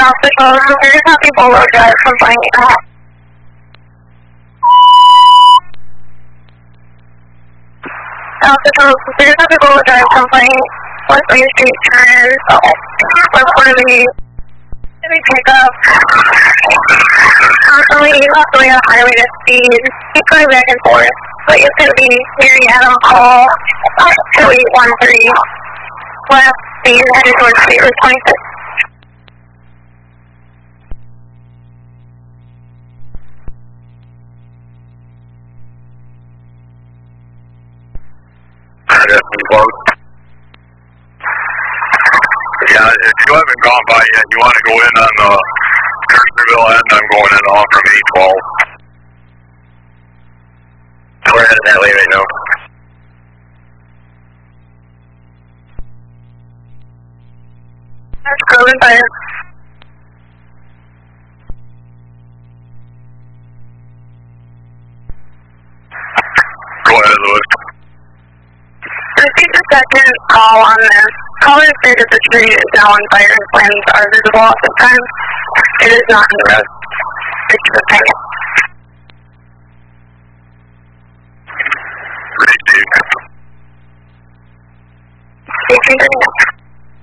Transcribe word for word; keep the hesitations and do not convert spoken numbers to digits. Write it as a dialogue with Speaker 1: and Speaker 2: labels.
Speaker 1: South Patrol, there's happy Bolo Drive from Finding Out. South Patrol, there's happy Bolo Drive from Finding West Main Street, turn left one of the heavy pickup. Constantly left away on highway to speed. Keep going back and forth. But it's going to be near Adam Hall, two eight one three. Left, speed, headed towards State Route twenty-six.
Speaker 2: Yeah, if you haven't gone by yet, you want to go in on the Kirksville end, I'm going in off from eight twelve. We're headed that way right now.
Speaker 1: That's Golden Fire.
Speaker 2: Go ahead, Louis.
Speaker 1: Receive the second call on this. Caller state that the street is now on fire and flames are visible at this time. It is not in the road. It's the second.
Speaker 2: Receive.
Speaker 1: Stay tuned.